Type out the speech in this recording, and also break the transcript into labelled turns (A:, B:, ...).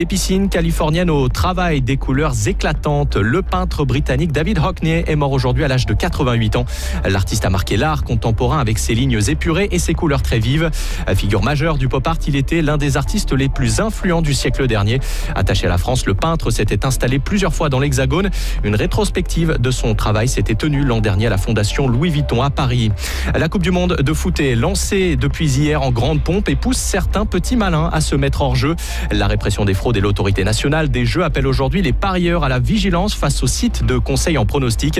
A: Les piscines californiennes au travail, des couleurs éclatantes. Le peintre britannique David Hockney est mort aujourd'hui à l'âge de 88 ans. L'artiste a marqué l'art contemporain avec ses lignes épurées et ses couleurs très vives. Figure majeure du pop art, il était l'un des artistes les plus influents du siècle dernier. Attaché à la France, le peintre s'était installé plusieurs fois dans l'Hexagone. Une rétrospective de son travail s'était tenue l'an dernier à la Fondation Louis Vuitton à Paris. La Coupe du Monde de foot est lancée depuis hier en grande pompe et pousse certains petits malins à se mettre hors jeu. La répression des fraudes et l'autorité nationale des jeux appelle aujourd'hui les parieurs à la vigilance face aux sites de conseils en pronostic.